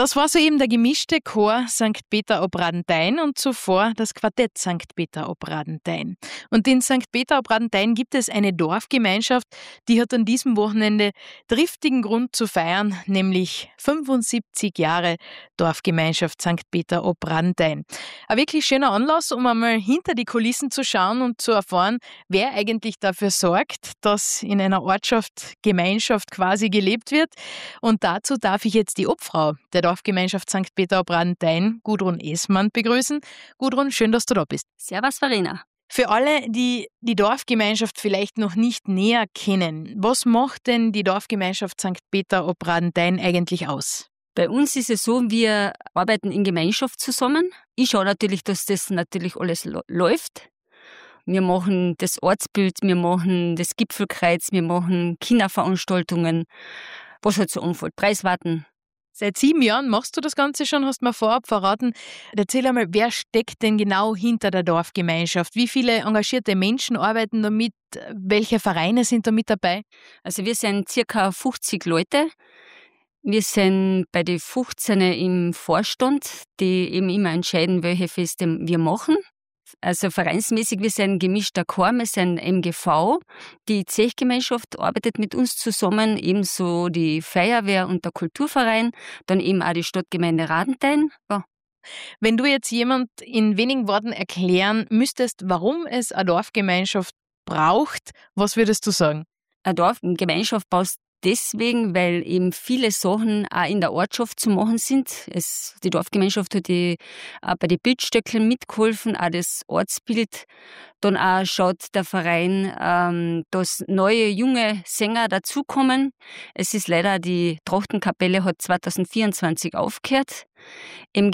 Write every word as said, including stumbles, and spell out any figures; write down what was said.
Das war soeben der gemischte Chor Sankt Peter ob Radenthein und zuvor das Quartett Sankt Peter ob Radenthein. Und in Sankt Peter ob Radenthein gibt es eine Dorfgemeinschaft, die hat an diesem Wochenende triftigen Grund zu feiern, nämlich fünfundsiebzig Jahre Dorfgemeinschaft Sankt Peter ob Radenthein. Ein wirklich schöner Anlass, um einmal hinter die Kulissen zu schauen und zu erfahren, wer eigentlich dafür sorgt, dass in einer Ortschaft, Gemeinschaft quasi gelebt wird. Und dazu darf ich jetzt die Obfrau der Dorfgemeinschaft Sankt Peter ob Radenthein, Gudrun Esmann, begrüßen. Gudrun, schön, dass du da bist. Servus, Verena. Für alle, die die Dorfgemeinschaft vielleicht noch nicht näher kennen, was macht denn die Dorfgemeinschaft Sankt Peter ob Radenthein eigentlich aus? Bei uns ist es so, wir arbeiten in Gemeinschaft zusammen. Ich schaue natürlich, dass das natürlich alles lo- läuft. Wir machen das Ortsbild, wir machen das Gipfelkreuz, wir machen Kinderveranstaltungen, was halt so anfällt, Preiswarten. Seit sieben Jahren machst du das Ganze schon, hast mir vorab verraten. Erzähl einmal, wer steckt denn genau hinter der Dorfgemeinschaft? Wie viele engagierte Menschen arbeiten damit? Welche Vereine sind da mit dabei? Also wir sind circa fünfzig Leute. Wir sind bei den fünfzehn im Vorstand, die eben immer entscheiden, welche Feste wir machen. Also vereinsmäßig, wir sind ein gemischter Chor, wir sind M G V. Die Zechgemeinschaft arbeitet mit uns zusammen, ebenso die Feuerwehr und der Kulturverein, dann eben auch die Stadtgemeinde Radenthein. Ja. Wenn du jetzt jemand in wenigen Worten erklären müsstest, warum es eine Dorfgemeinschaft braucht, was würdest du sagen? Eine Dorfgemeinschaft baust deswegen, weil eben viele Sachen auch in der Ortschaft zu machen sind. Es, die Dorfgemeinschaft hat die, auch bei den Bildstöckeln mitgeholfen, auch das Ortsbild. Dann auch schaut der Verein, ähm, dass neue, junge Sänger dazukommen. Es ist leider, die Trachtenkapelle hat zwanzig vierundzwanzig aufgehört.